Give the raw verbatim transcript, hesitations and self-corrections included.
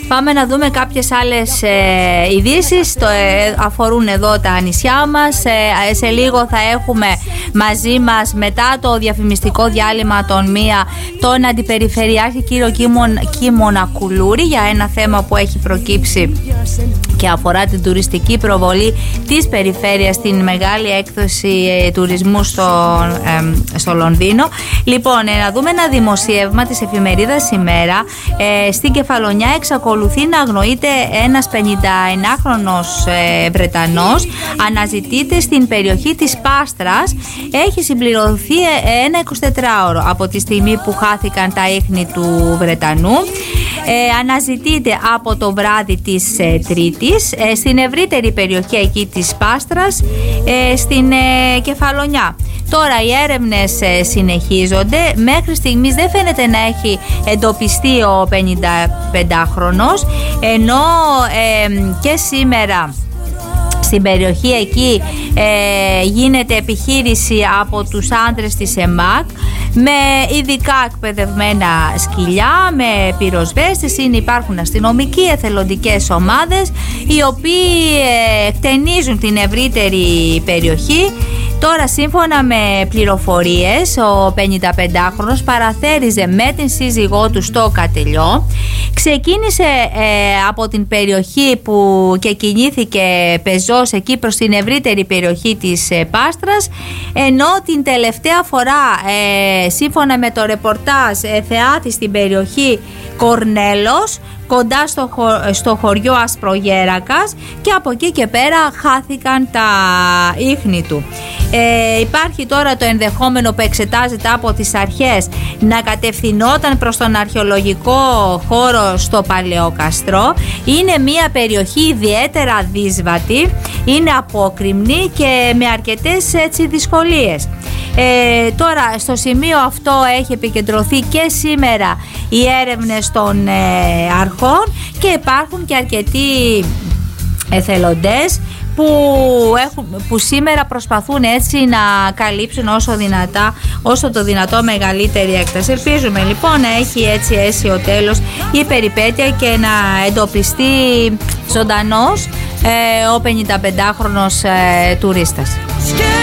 Πάμε να δούμε κάποιες άλλες ε, ειδήσεις. Το, ε, αφορούν εδώ τα νησιά μας. Ε, σε λίγο θα έχουμε μαζί μας, μετά το διαφημιστικό διάλειμμα των μία, τον Αντιπεριφερειάρχη κύριο Κίμων, Κίμωνα Κουλούρη, για ένα θέμα που έχει προκύψει και αφορά την τουριστική προβολή της περιφέρειας στην μεγάλη έκδοση ε, τουρισμού στο, ε, στο Λονδίνο. Λοιπόν, ε, να δούμε ένα δημοσίευμα της εφημερίδας Ημέρα. Ε, στην Κεφαλονιά εξακολουθεί να αγνοείται ένας πενηνταεννάχρονος ε, Βρετανός. Αναζητείται στην περιοχή της Πάστρας. Έχει συμπληρωθεί ένα εικοσιτετράωρο από τη στιγμή που χάθηκαν τα ίχνη του Βρετανού. Ε, αναζητείται από το βράδυ της ε, Τρίτης ε, στην ευρύτερη περιοχή εκεί της Πάστρας, ε, στην ε, Κεφαλονιά. Τώρα οι έρευνες ε, συνεχίζονται. Μέχρι στιγμής δεν φαίνεται να έχει εντοπιστεί ο πενηνταπεντάχρονος, ενώ ε, και σήμερα στην περιοχή εκεί ε, γίνεται επιχείρηση από τους άντρες της ΕΜΑΚ με ειδικά εκπαιδευμένα σκυλιά, με πυροσβέστες. Είναι, υπάρχουν αστυνομικοί, εθελοντικές ομάδες οι οποίοι ε, εκτενίζουν την ευρύτερη περιοχή. Τώρα, σύμφωνα με πληροφορίες, ο πενηνταπεντάχρονος παραθέριζε με την σύζυγό του στο Κατελιό. Ξεκίνησε ε, από την περιοχή που και κινήθηκε πεζός εκεί προς την ευρύτερη περιοχή της ε, Πάστρας, ενώ την τελευταία φορά, ε, σύμφωνα με το ρεπορτάζ, ε, θεάτη στην περιοχή Κορνέλος, κοντά στο, χω, στο χωριό Ασπρογέρακας, και από εκεί και πέρα χάθηκαν τα ίχνη του. Ε, υπάρχει τώρα το ενδεχόμενο που εξετάζεται από τις αρχές να κατευθυνόταν προς τον αρχαιολογικό χώρο στο Παλαιοκαστρό. Είναι μια περιοχή ιδιαίτερα δύσβατη, είναι απόκρημνη και με αρκετές έτσι δυσκολίες. Ε, τώρα στο σημείο αυτό έχει επικεντρωθεί και σήμερα οι έρευνες των ε, αρχών, και υπάρχουν και αρκετοί εθελοντές που, έχουν, που σήμερα προσπαθούν έτσι να καλύψουν όσο, δυνατά, όσο το δυνατό μεγαλύτερη έκταση. Ελπίζουμε λοιπόν να έχει έτσι αίσιο τέλος η περιπέτεια και να εντοπιστεί ζωντανός ε, ο πενηνταπεντάχρονος ε, τουρίστας.